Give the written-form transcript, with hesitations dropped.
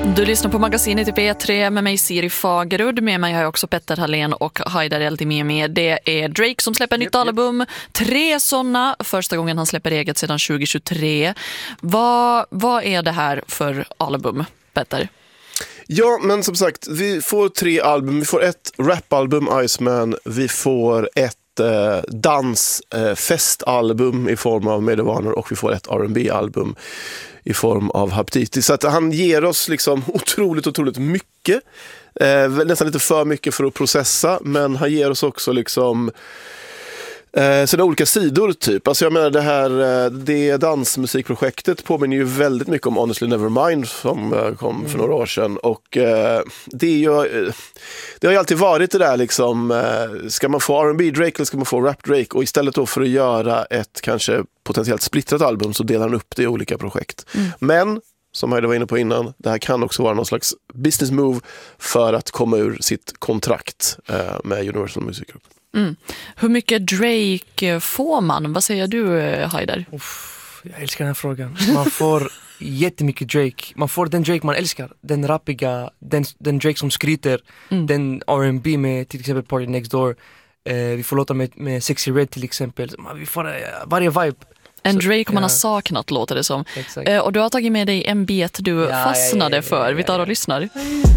Du lyssnar på magasinet i P3 med mig Siri Fagerud. Med mig har jag också Petter Hallén och Haidar Eldimimi. Det är Drake som släpper nytt album. 3 sådana. Första gången han släpper eget sedan 2023. Vad är det här för album, Petter? Ja, men som sagt, vi får 3 album. Vi får ett rapalbum, Iceman. Vi får ett dansfestalbum i form av Medievanor och vi får ett R&B-album i form av Haptiti. Så att han ger oss liksom otroligt mycket. Nästan lite för mycket för att processa, men han ger oss också liksom sina olika sidor typ. Alltså jag menar det dansmusikprojektet påminner ju väldigt mycket om Honestly Nevermind som kom för några år sedan, och det har ju alltid varit det där liksom, ska man få R&B Drake eller ska man få rap Drake, och istället då för att göra ett kanske potentiellt splittrat album så delar han upp det i olika projekt. Men som jag var inne på innan, det här kan också vara någon slags business move för att komma ur sitt kontrakt med Universal Music Group. Hur mycket Drake får man? Vad säger du, Haidar? Jag älskar den här frågan. Man får jättemycket Drake. Man får den Drake man älskar. Den rappiga, den Drake som skryter. Den R&B med till exempel Party Next Door. Vi får låta med Sexy Red till exempel. Vi får varje vibe. En Drake man har saknat, låter det som. Och du har tagit med dig en bit du fastnade för. Vi tar och lyssnar.